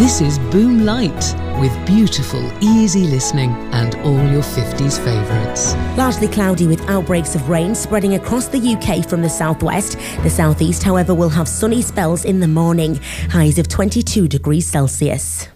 This is Boom Light, with beautiful, easy listening and all your 50s favourites. Largely cloudy with outbreaks of rain spreading across the UK from the southwest. The southeast, however, will have sunny spells in the morning. Highs of 22 degrees Celsius.